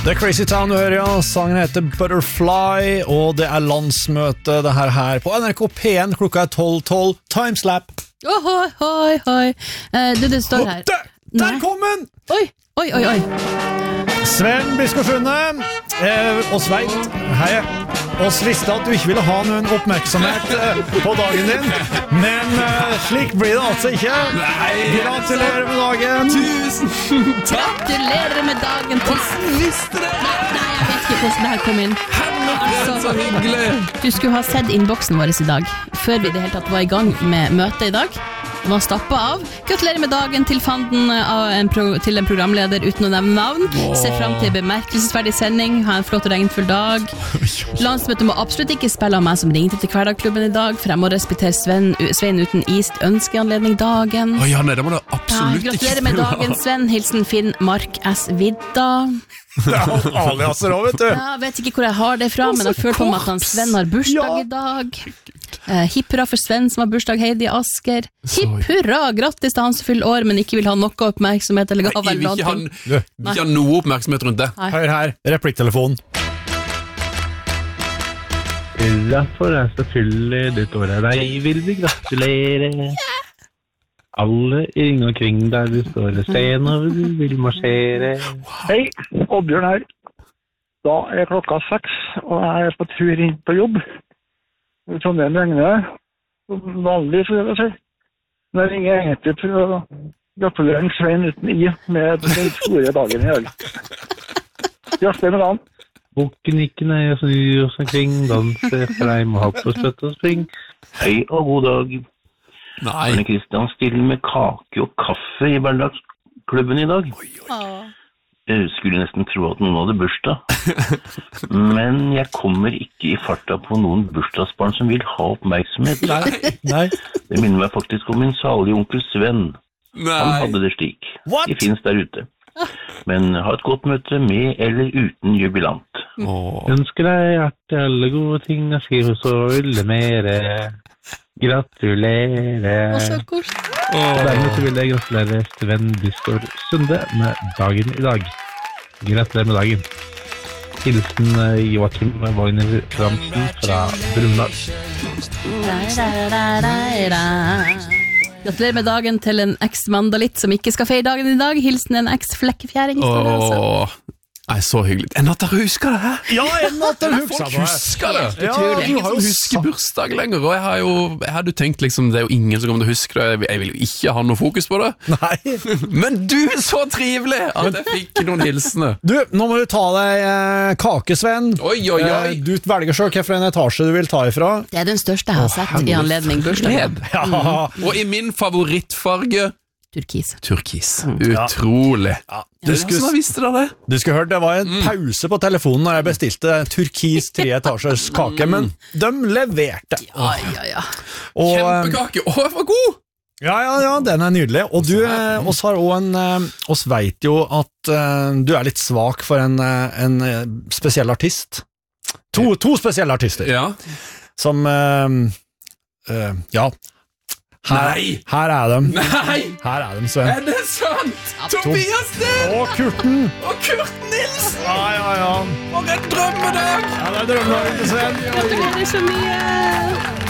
Det Crazy Town du hører, ja. Sangen heter Butterfly, og det landsmøte det her på NRK P1 klokka 12:12. Timeslap. Hoi, hoi, hoi. Det står her. Der kom den! Oi. Sven Biskår Sunde, oss vet, hei, oss visste at du ikke ville ha noen oppmerksomhet på dagen din, men slik blir det altså ikke. Gratulerer med dagen. Tusen takk. Gratulerer med dagen. Hvordan visste det? Nei, jeg vet ikke hvordan det her kom inn. Så hyggelig. Du skulle ha sett innboksen vår i dag, før vi det hele tatt var i gang med møtet i dag. Den var stappet av. Gratulerer med dagen til fanden til en programleder uten å nevne navn. Se frem til bemerkelsesverdig sending. Ha en flott og regnfull dag. Landsmøtet må absolutt ikke spille av meg som ringte til Hverdagklubben i dag, for jeg må respektere Svein uten ist. Ønskeanledning dagen. Ja, nei, det må du absolutt ikke gratulerer med dagen, Sven. Hilsen Finn Mark S. Vidda. Det alt aliaser også, vet du. Ja, vet ikke hvor jeg har det fra, men jeg har følt om at han Sven har bursdag i dag. Hipp hurra for Sven som har bursdag. Heidi Asker. Hipp hurra, grattis til han som fyller år, men ikke vil ha noe oppmerksomhet eller gav eller noe. Vi vil ikke ha noe oppmerksomhet rundt det. Hør her, replikktelefonen. Hurra for deg som fyller ditt år av deg, vil vi gratulere. Alle i ring omkring der du står og ser når du vil marsjere. Hei, Oddbjørn her. Da klokka 6, og jeg på tur inn på jobb. Trondheim regner vanlig, for jeg si. Men jeg ringer egentlig for å gratulere Svein uten i med den store dagen i dag. Gratulerer med dagen. Bukken ikke ned og snur oss omkring, danser for deg med hopp og spøtt og spring. Hei og god dag. Arne Kristian stiller med kake og kaffe i hverdagsklubben i dag. Jeg skulle nesten tro at noen hadde bursdag. Men jeg kommer ikke i farta på noen bursdagsbarn som vil ha oppmerksomhet. Nei. Det minner meg faktisk om min salige onkel Sven. Han hadde det slik. De finnes der ute. Men ha et godt møte med eller uten jubilant. Ønsker deg hjertet alle gode ting, jeg skriver så ulle mere. Gratulerer. Dermed vil jeg gratulere Sven Biskår Sunde med dagen i dag. Gratulerer med dagen. Hilsen Joachim Wagner Ramsen fra Brumunddal. Gratulerer med dagen til en eks-mandalitt som ikke skal feire dagen i dag. Hilsen en eks-flekkefjæring. Nei, så hyggelig. Enn at dere husker det her? Ja, enn at dere husker det. Det er ingen som husker bursdag lenger, og jeg hadde jo tenkt liksom, det er jo ingen som kommer til å huske det. Jeg vil jo ikke ha noe fokus på det. Nei. Men du, så trivelig at jeg fikk noen hilsener. Du, nå må du ta deg kake, Sven. Oi. Du velger selv hvilken etasje du vil ta ifra. Det er den største jeg har sett i anledning bursdag. Ja. Og i min favorittfarge Turkis. Utrolig. Du skulle visste det. Du skulle hørt, det var en pause på telefonen når jeg bestilte turkis 3 etasjers kake, men de leverte. Ja. Kjempekake, den var god! Ja, den er nydelig. Og du, oss vet jo at du er litt svak for en spesiell artist. To spesielle artister. Ja. Som, Her er de. Nei! Her er de, Sven. Er det sant? Tobias Nilsen! Og Kurten. Og Kurt Nilsen! Ja. For en drømmedag! Ja, det er drømmedagen til Sven. Gratulerer så mye!